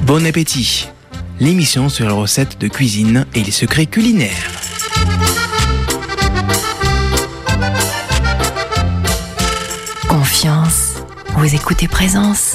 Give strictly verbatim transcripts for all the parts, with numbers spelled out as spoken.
Bon appétit. L'émission sur les recettes de cuisine et les secrets culinaires. Confiance. Vous écoutez Présence.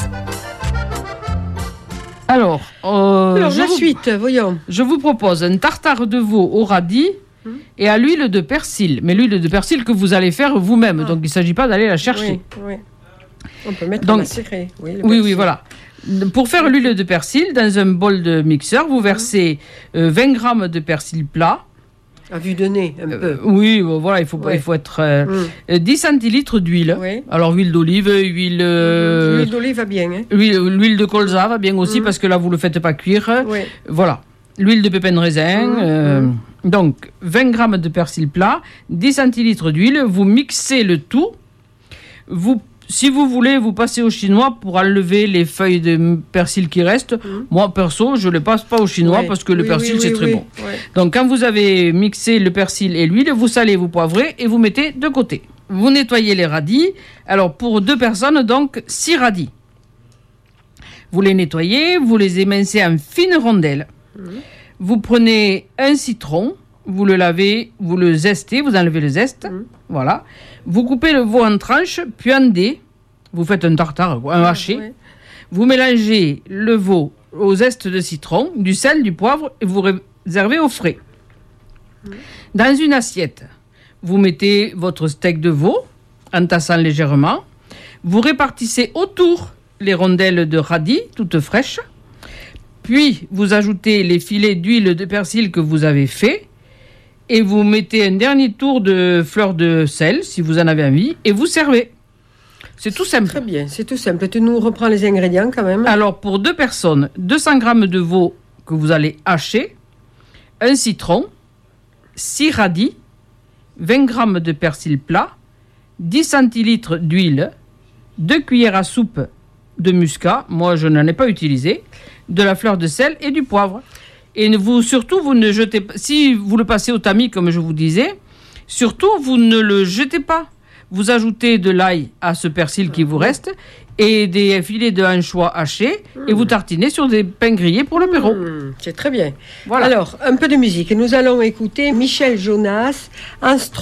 Alors, euh, Alors je la vous, suite, voyons. je vous propose un tartare de veau au radis Hum. et à l'huile de persil. Mais l'huile de persil que vous allez faire vous-même. Ah. Donc, il ne s'agit pas d'aller la chercher. Oui, oui. On peut mettre Donc- macéré. Oui, le Oui, oui, persil. voilà. Pour faire l'huile de persil, dans un bol de mixeur, vous versez euh, vingt grammes de persil plat. À vue de nez, un Euh, peu. oui, bon, voilà, il faut, Ouais. il faut être... euh, Hum. euh, dix centilitres d'huile. Oui. Alors, huile d'olive, huile... euh, L'huile d'olive va bien. Hein. L'huile, l'huile de colza va bien aussi Mhm. parce que là, vous ne le faites pas cuire. Oui. Voilà. L'huile de pépins de raisin. Mhm. euh, donc, vingt grammes de persil plat, dix centilitres d'huile. Vous mixez le tout. Vous, si vous voulez, vous passez au chinois pour enlever les feuilles de persil qui restent. Mhm. Moi, perso, je ne les passe pas au chinois Oui. parce que le Oui, persil, oui, c'est oui, très oui. bon. Ouais. Donc, quand vous avez mixé le persil et l'huile, vous salez, vous poivrez et vous mettez de côté. Vous nettoyez les radis. Alors, pour deux personnes, donc, six radis. Vous les nettoyez, vous les émincez en fines rondelles. Vous prenez un citron, vous le lavez, vous le zestez, vous enlevez le zeste. Mhm. Voilà. Vous coupez le veau en tranches, puis en dés. Vous faites un tartare, un haché. Ouais. Vous mélangez le veau au zeste de citron, du sel, du poivre et vous réservez au frais. Dans une assiette, vous mettez votre steak de veau en tassant légèrement. Vous répartissez autour les rondelles de radis, toutes fraîches. Puis, vous ajoutez les filets d'huile de persil que vous avez fait. Et vous mettez un dernier tour de fleurs de sel, si vous en avez envie, et vous servez. C'est tout simple. Très bien, c'est tout simple. Tu nous reprends les ingrédients quand même. Alors, pour deux personnes, deux cents grammes de veau que vous allez hacher, un citron, six radis, vingt grammes de persil plat, dix centilitres d'huile, deux cuillères à soupe de muscat, moi je n'en ai pas utilisé, de la fleur de sel et du poivre. Et ne vous, surtout, vous ne jetez pas, si vous le passez au tamis comme je vous disais, surtout vous ne le jetez pas. Vous ajoutez de l'ail à ce persil qui vous reste et des filets de anchois hachés et vous tartinez sur des pains grillés pour l'apéro. Mmh, c'est très bien. Voilà. Alors, un peu de musique. Nous allons écouter Michel Jonas, Armstrong.